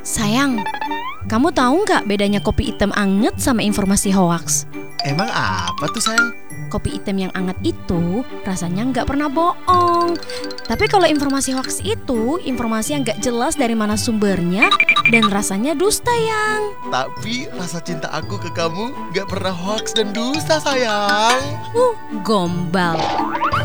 Sayang, kamu tahu nggak bedanya kopi hitam anget sama informasi hoaks? Emang apa tuh sayang? Kopi hitam yang anget itu rasanya nggak pernah bohong. Tapi kalau informasi hoaks itu informasi yang nggak jelas dari mana sumbernya dan rasanya dusta, Yang. Tapi rasa cinta aku ke kamu gak pernah hoax dan dusta sayang. Gombal.